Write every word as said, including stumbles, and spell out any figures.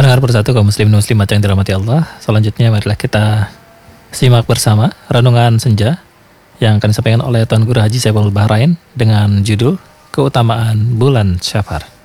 Pendengar persatu kaum muslim dan muslimat yang dirahmati Allah, selanjutnya marilah kita simak bersama renungan senja yang akan disampaikan oleh Tuan Guru Haji Saiful Bahrain dengan judul Keutamaan Bulan Syafar.